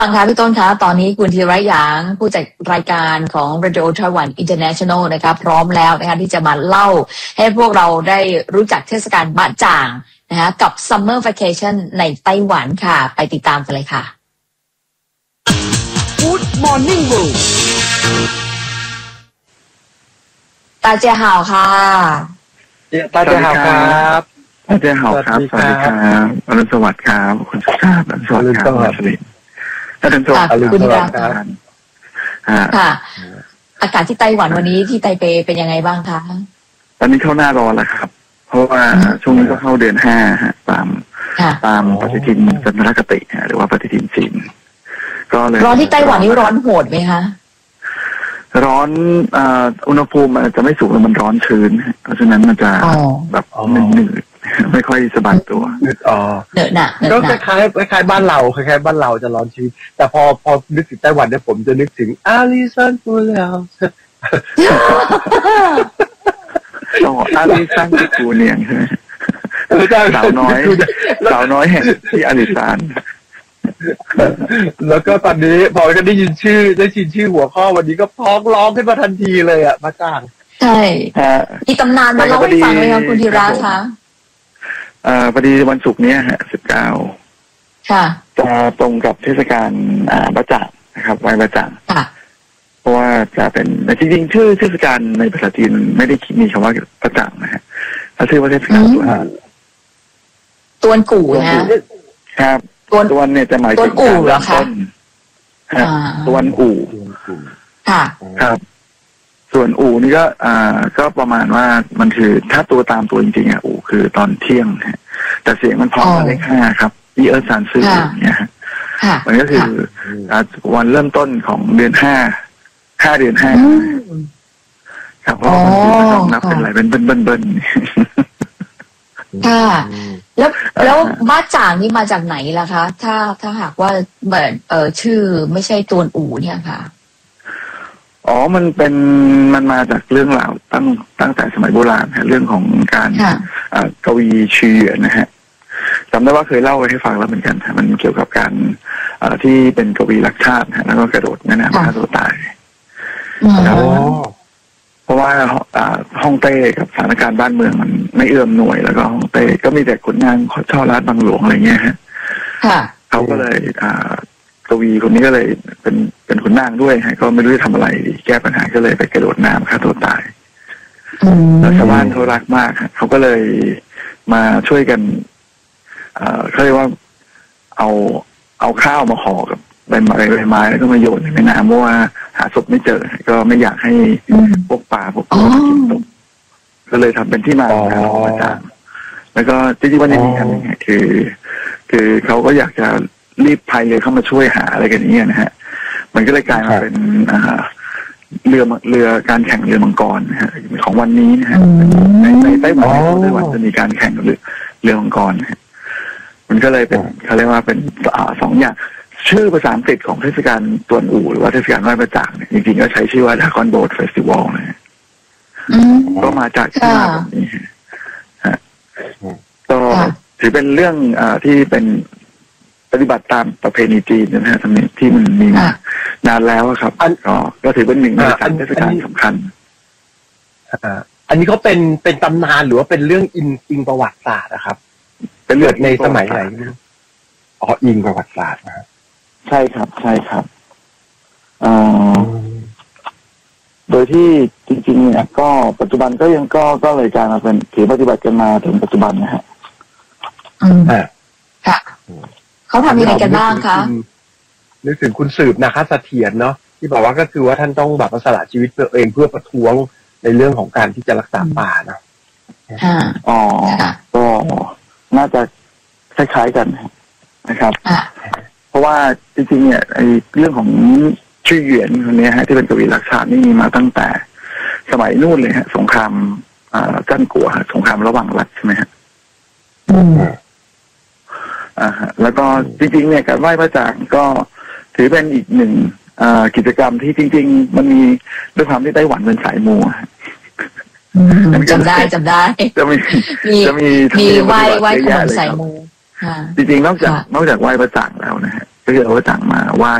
ฟังคะพี่ต้นคะตอนนี้คุณธีระหยางผู้จัดรายการของ Radio Taiwan International นะคะพร้อมแล้วนะคะที่จะมาเล่าให้พวกเราได้รู้จักเทศกาลบะจ่างนะคะกับ Summer Vacation ในไต้หวันค่ะไปติดตามกันเลยค่ะ Good Morning World ตาเจียห่าวค่ะตาเจียห่าวครับตาเจียห่าวครับสวัสดีครับอรุณสวัสดิ์ครับคุณสุชาติอรุณสวัสดิ์ครับสวัสดีท่านผู้ชมอรุณสวัสดิ์ครับค่ะอากาศที่ไต้หวันวันนี้ที่ไทเปเป็นยังไงบ้างคะตอนนี้เข้าหน้าร้อนแล้วครับเพราะว่าช่วงนี้ก็เข้าเดือนห้าตามปฏิทินจันทรคติหรือว่าปฏิทินจีนก็เลยร้อนที่ไต้หวันนี่ร้อนโหดไหมคะร้อนอุณหภูมิมันจะไม่สูงแล้วมันร้อนชื้นเพราะฉะนั้นมันจะแบบหนืดไม่ค่อยสบายตัวเหนอะหนะก็คล้ายบ้านเราคล้ายบ้านเราจะร้อนชื้นแต่พอนึกถึงไต้หวันเนี่ยผมจะนึกถึงอาริซันกูแล้วอาริซันกูเนียงใช่ไหมสาวน้อยแห่งที่อาริซันแล้วก็ตอนนี้พอก็ได้ยินชื่อหัวข้อวันนี้ก็พ้องร้องขึ้นมาทันทีเลยอ่ะมาจ้างใช่มีตำนานมาเล่าให้ฟังเลยค่ะคุณธีระคะพอดีวันศุกร์นี้ฮะ19 ค่ะจะตรงกับเทศกาลบะจ่างนะครับไหว้บะจ่างค่ะเพราะว่าจะเป็นจริงๆชื่อเทศกาลในภาษาจีนไม่ได้มีคำว่าบะจ่างนะฮะถ้าชื่อว่าเทศกาลตวนกู่นะครับตวนเนี่ยจะหมายถึงการเริ่มต้นตวนอู่ค่ะครับส่วนอู่นี่ก็ประมาณว่ามันคือถ้าตัวตามตัวจริงๆอู่คือตอนเที่ยงแต่เสียงมันพอมาเลข5ครับอีเออร์ซานซื่ออย่างเงี้ยมันก็คือวันเริ่มต้นของเดือน5เดือน5ครับเพราะมันต้องนับเป็นอะไรเป็นเบิ้ลค่ะแล้วบ้าจ่างนี่มาจากไหนล่ะคะถ้าหากว่าแบบชื่อไม่ใช่ตวนอู่เนี่ยค่ะมันมาจากเรื่องราวตั้งแต่สมัยโบราณฮะเรื่องของการกวีชีเหวียนนะฮะจำได้ว่าเคยเล่าไว้ให้ฟังแล้วเหมือนกันมันเกี่ยวกับการที่เป็นกวีรักชาติฮะแล้วก็กระโดดแม่น้ำฆ่าตัวตายเพราะว่าฮ่องเต้กับสถานการณ์บ้านเมืองมันไม่เอื้อมหน่วยแล้วก็ฮ่องเต้ก็มีแต่ขุนนางช่อราชบังหลวงอะไรเงี้ยฮะเขาก็เลยกวีคนนี้ก็เลยเป็นขุนนางด้วยฮะก็ไม่รู้จะทำอะไรแก้ปัญหาก็เลยไปกระโดดน้ำฆ่าตัวตายแล้วชาวบ้านเขารักมากฮะเขาก็เลยมาช่วยกันเขาเรียกว่าเอาข้าวมาห่อกับใบไม้แล้วก็มาโยนในแม่น้ำเพราะว่าหาศพไม่เจอก็ไม่อยากให้พวกปลาพวกตัวกินตกก็เลยทำเป็นที่มาของอาจารย์แล้วก็จริงๆวันนี้มีคำนึงคือเขาก็อยากจะรีบพายเรือเข้ามาช่วยหาอะไรกันอย่างเงี้ยนะฮะมันก็เลยกลายมาเป็นเรือการแข่งเรือมังกรนะฮะของวันนี้นะฮะในไต้หวันจะมีการแข่งเรือมังกรนะฮะมันก็เลยเป็นเขาเรียกว่าเป็น2 อย่างชื่อภาษาอังกฤษของเทศกาลตวนอู่หรือว่าเทศกาลไหว้บะจ่างเนี่ยจริงๆก็ใช้ชื่อว่า Dragon Boat Festival นะฮะก็มาจากที่มาแบบนี้ฮะก็ถือเป็นเรื่องที่เป็นปฏิบัติตามประเพณีจีนนะฮะที่มันมีมานานแล้วครับก็ถือเป็นหนึ่งในเทศกาลสำคัญอันนี้เขาเป็นตำนานหรือว่าเป็นเรื่องอิงประวัติศาสตร์นะครับเป็นเรื่องในสมัยไหนอิงประวัติศาสตร์นะครับใช่ครับโดยที่จริงๆเนี่ยก็ปัจจุบันก็ยังก็เลยกลายมาเป็นถือปฏิบัติกันมาถึงปัจจุบันนะฮะค่ะเขาทำยังไงกันบ้างคะนึกถึงคุณสืบนะคะเสถียรเนาะที่บอกว่าก็คือว่าท่านต้องแบบสละชีวิตตัวเองเพื่อประท้วงในเรื่องของการที่จะรักษาป่าเนาะก็น่าจะคล้ายๆกันนะครับเพราะว่าจริงๆเนี่ยไอ้เรื่องของชื่อเหวียนคนนี้ฮะที่เป็นกวีรักชาตินี่มีมาตั้งแต่สมัยนู่นเลยฮะสงครามจันกัวสงครามระหว่างรัฐใช่ไหมฮะแล้วก็จริงๆเนี่ยการไหว้พระจ่างก็ถือเป็นอีกหนึ่งกิจกรรมที่จริงๆมันมีด้วยความที่ไต้หวันเป็นสายมูจำได้จะมีไหว้ขนมสายมูจริงๆนอกจากไหว้พระจ่างแล้วนะฮะก็คือเอาจังมาว่า